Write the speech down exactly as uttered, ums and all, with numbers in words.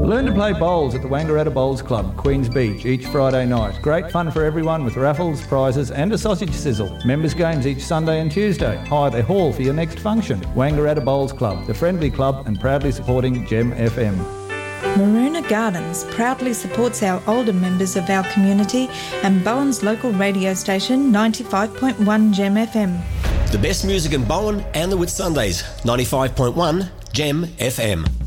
Learn to play bowls at the Wangaratta Bowls Club, Queens Beach, each Friday night. Great fun for everyone with raffles, prizes and a sausage sizzle. Members' games each Sunday and Tuesday. Hire the hall for your next function. Wangaratta Bowls Club, the friendly club and proudly supporting Gem F M. Maroona Gardens proudly supports our older members of our community and Bowen's local radio station ninety-five point one Gem F M. The best music in Bowen and the Whitsundays, ninety-five point one Gem F M.